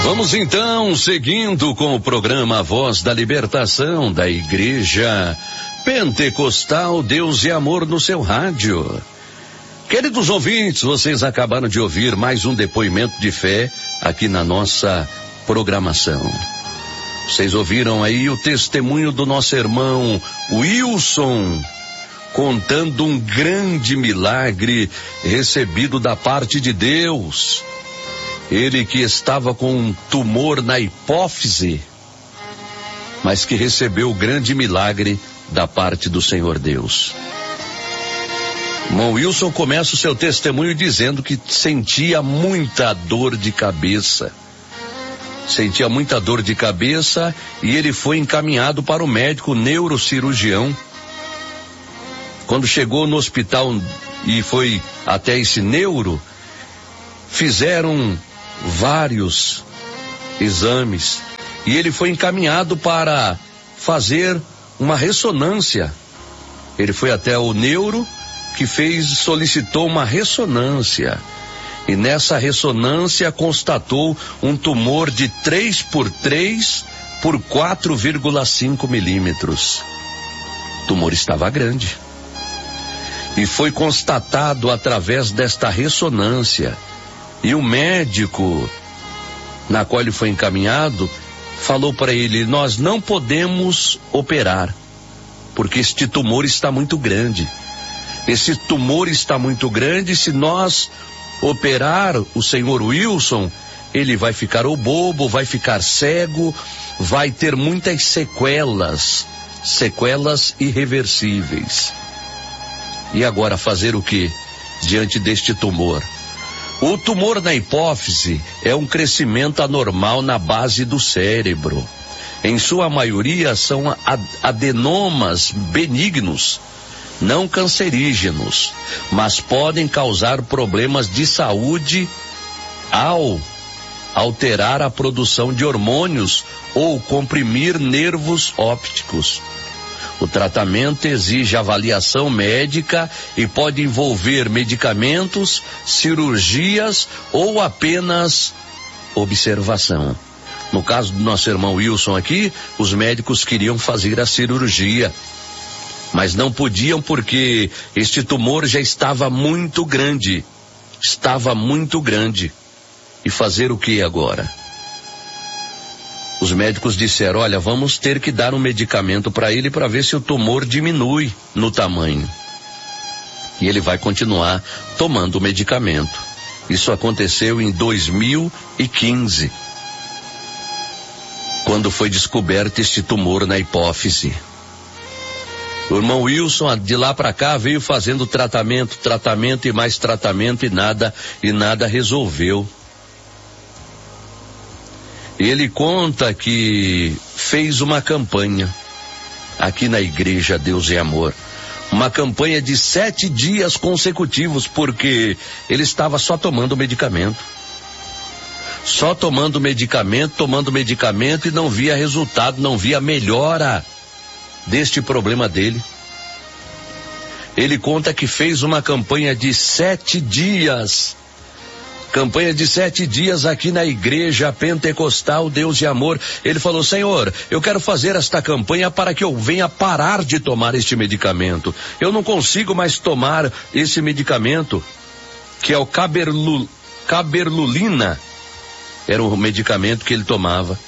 Vamos então, seguindo com o programa Voz da Libertação da Igreja Pentecostal Deus e Amor no seu rádio. Queridos ouvintes, vocês acabaram de ouvir mais um depoimento de fé aqui na nossa programação. Vocês ouviram aí o testemunho do nosso irmão Wilson, contando um grande milagre recebido da parte de Deus. Ele que estava com um tumor na hipófise, mas que recebeu o grande milagre da parte do Senhor Deus. Irmão Wilson começa o seu testemunho dizendo que sentia muita dor de cabeça. Sentia muita dor de cabeça e ele foi encaminhado para o médico neurocirurgião. Quando chegou no hospital e foi até esse neuro, fizeram vários exames e ele foi encaminhado para fazer uma ressonância. Ele foi até o neuro que solicitou uma ressonância e nessa ressonância constatou um tumor de 3x3 por 4,5 milímetros. O tumor estava grande e foi constatado através desta ressonância. E o médico na qual ele foi encaminhado falou para ele: nós não podemos operar, porque este tumor está muito grande. Esse tumor está muito grande, se nós operar o senhor Wilson, ele vai ficar ou bobo, vai ficar cego, vai ter muitas sequelas irreversíveis. E agora fazer o que diante deste tumor? O tumor na hipófise é um crescimento anormal na base do cérebro. Em sua maioria são adenomas benignos, não cancerígenos, mas podem causar problemas de saúde ao alterar a produção de hormônios ou comprimir nervos ópticos. O tratamento exige avaliação médica e pode envolver medicamentos, cirurgias ou apenas observação. No caso do nosso irmão Wilson aqui, os médicos queriam fazer a cirurgia, mas não podiam porque este tumor já estava muito grande. E fazer o que agora? Os médicos disseram: olha, vamos ter que dar um medicamento para ele para ver se o tumor diminui no tamanho. E ele vai continuar tomando o medicamento. Isso aconteceu em 2015, quando foi descoberto este tumor na hipófise. O irmão Wilson, de lá para cá, veio fazendo tratamento e mais tratamento e nada resolveu. Ele conta que fez uma campanha aqui na Igreja Deus e Amor, uma campanha de 7 dias consecutivos, porque ele estava só tomando medicamento e não via resultado, não via melhora deste problema dele. Ele conta que fez uma campanha de 7 dias. Campanha de 7 dias aqui na Igreja Pentecostal Deus e Amor. Ele falou: Senhor, eu quero fazer esta campanha para que eu venha parar de tomar este medicamento. Eu não consigo mais tomar esse medicamento, que é o caberlulina. Era o medicamento que ele tomava.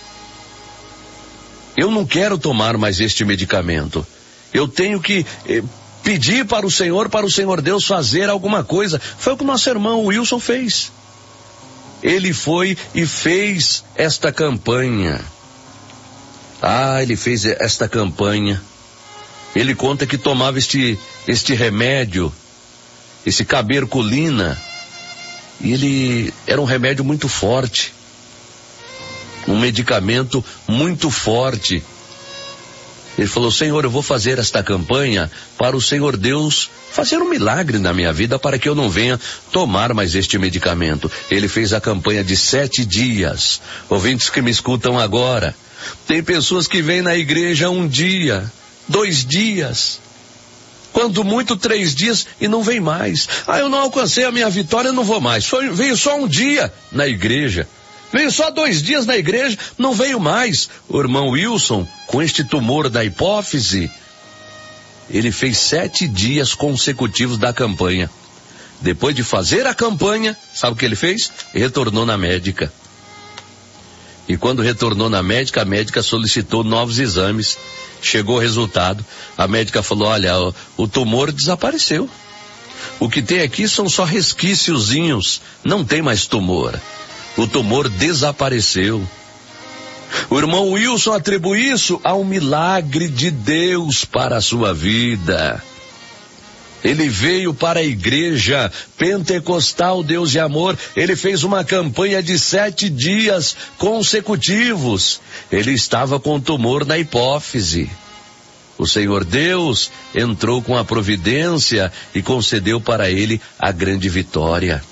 Eu não quero tomar mais este medicamento. Eu tenho que pedir para o Senhor Deus fazer alguma coisa. Foi o que o nosso irmão Wilson fez. Ele foi e fez esta campanha. Ele fez esta campanha. Ele conta que tomava este remédio, esse caberculina, e ele era um remédio muito forte, um medicamento muito forte. Ele falou: Senhor, eu vou fazer esta campanha para o Senhor Deus fazer um milagre na minha vida para que eu não venha tomar mais este medicamento. Ele fez a campanha de 7 dias. Ouvintes que me escutam agora, tem pessoas que vêm na igreja 1 dia, 2 dias, quando muito 3 dias e não vem mais. Eu não alcancei a minha vitória, eu não vou mais. Veio só 1 dia na igreja. Veio só 2 dias na igreja, não veio mais. O irmão Wilson, com este tumor da hipófise, ele fez 7 dias consecutivos da campanha. Depois de fazer a campanha, sabe o que ele fez? Retornou na médica. E quando retornou na médica, a médica solicitou novos exames. Chegou o resultado. A médica falou, olha, o tumor desapareceu. O que tem aqui são só resquíciozinhos. Não tem mais tumor. O tumor desapareceu. O irmão Wilson atribui isso a um milagre de Deus para a sua vida. Ele veio para a igreja pentecostal Deus e Amor. Ele fez uma campanha de 7 dias consecutivos. Ele estava com tumor na hipófise. O Senhor Deus entrou com a providência e concedeu para ele a grande vitória.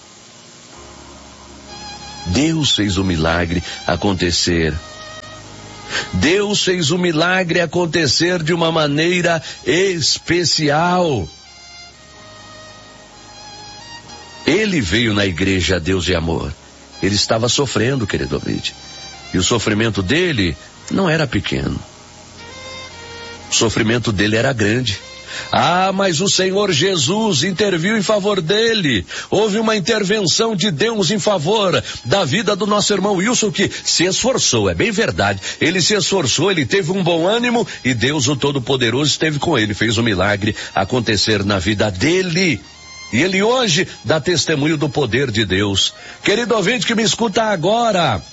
Deus fez o milagre acontecer. Deus fez o milagre acontecer de uma maneira especial. Ele veio na igreja Deus e Amor. Ele estava sofrendo, querido ouvinte. E o sofrimento dele não era pequeno. O sofrimento dele era grande. Ah, mas o Senhor Jesus interviu em favor dele. Houve uma intervenção de Deus em favor da vida do nosso irmão Wilson, que se esforçou, é bem verdade. Ele se esforçou, ele teve um bom ânimo e Deus, o Todo-Poderoso, esteve com ele, fez um milagre acontecer na vida dele. E ele hoje dá testemunho do poder de Deus. Querido ouvinte que me escuta agora,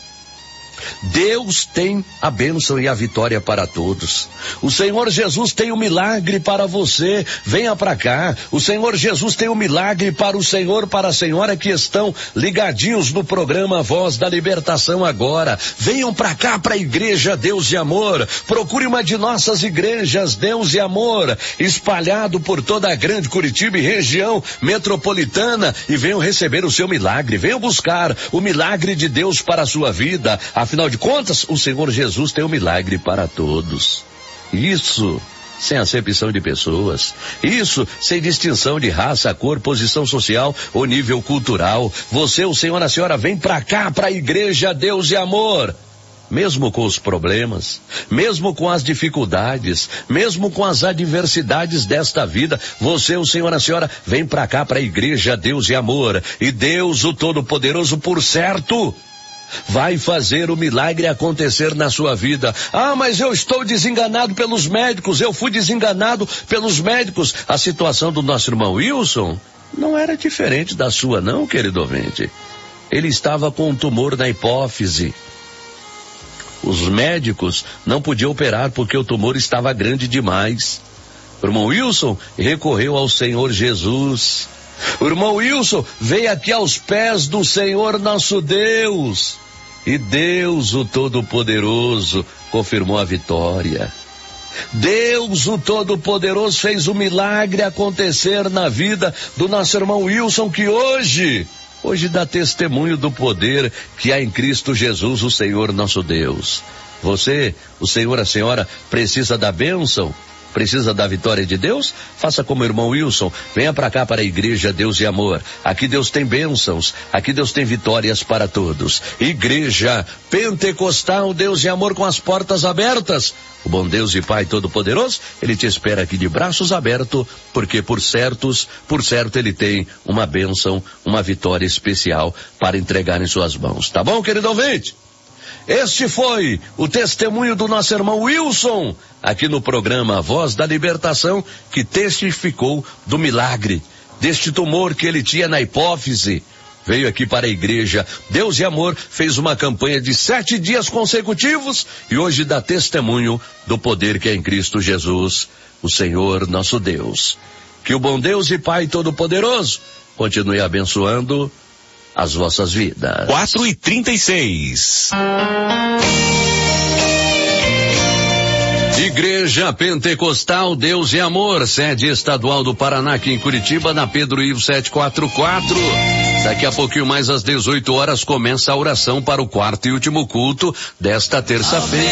Deus tem a bênção e a vitória para todos. O Senhor Jesus tem um milagre para você. Venha para cá. O Senhor Jesus tem um milagre para o Senhor, para a senhora que estão ligadinhos no programa Voz da Libertação agora. Venham para cá, para a igreja Deus e Amor. Procure uma de nossas igrejas Deus e Amor, espalhado por toda a grande Curitiba e região metropolitana, e venham receber o seu milagre. Venham buscar o milagre de Deus para a sua vida. Afinal de contas, o Senhor Jesus tem um milagre para todos. Isso sem acepção de pessoas. Isso sem distinção de raça, cor, posição social ou nível cultural. Você, o senhor, a senhora, vem pra cá, pra igreja Deus e Amor. Mesmo com os problemas, mesmo com as dificuldades, mesmo com as adversidades desta vida, você, o senhor, a senhora, vem pra cá, pra igreja Deus e Amor. E Deus, o Todo-Poderoso, por certo, vai fazer o milagre acontecer na sua vida. Ah, mas eu estou desenganado pelos médicos, eu fui desenganado pelos médicos. A situação do nosso irmão Wilson não era diferente da sua, não, querido ouvinte. Ele estava com um tumor na hipófise. Os médicos não podiam operar porque o tumor estava grande demais. O irmão Wilson recorreu ao Senhor Jesus. O irmão Wilson veio aqui aos pés do Senhor nosso Deus. E Deus, o Todo-Poderoso, confirmou a vitória. Deus, o Todo-Poderoso, fez o milagre acontecer na vida do nosso irmão Wilson, que hoje dá testemunho do poder que há em Cristo Jesus, o Senhor nosso Deus. Você, o senhor, a senhora, precisa da bênção? Precisa da vitória de Deus? Faça como o irmão Wilson. Venha para cá, para a igreja Deus e Amor. Aqui Deus tem bênçãos. Aqui Deus tem vitórias para todos. Igreja Pentecostal Deus e Amor, com as portas abertas. O bom Deus e Pai Todo-Poderoso, Ele te espera aqui de braços abertos, porque por certo Ele tem uma bênção, uma vitória especial para entregar em suas mãos. Tá bom, querido ouvinte? Este foi o testemunho do nosso irmão Wilson, aqui no programa Voz da Libertação, que testificou do milagre, deste tumor que ele tinha na hipófise. Veio aqui para a igreja Deus e Amor, fez uma campanha de 7 dias consecutivos e hoje dá testemunho do poder que é em Cristo Jesus, o Senhor nosso Deus. Que o bom Deus e Pai Todo-Poderoso continue abençoando as vossas vidas. 4:36. Igreja Pentecostal Deus e Amor, sede estadual do Paraná, aqui em Curitiba, na Pedro Ivo 744. Daqui a pouquinho mais às 18 horas começa a oração para o quarto e último culto desta terça-feira.